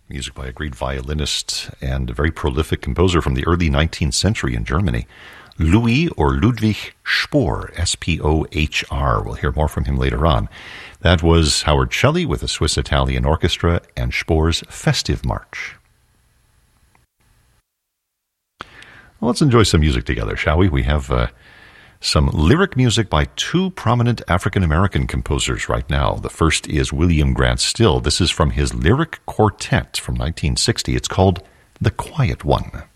Music by a great violinist and a very prolific composer from the early 19th century in Germany, Louis or Ludwig Spohr, S-P-O-H-R. We'll hear more from him later on. That was Howard Shelley with the Swiss-Italian Orchestra and Spohr's Festive March. Well, let's enjoy some music together, shall we? We have some lyric music by two prominent African-American composers right now. The first is William Grant Still. This is from his lyric quartet from 1960. It's called The Quiet One.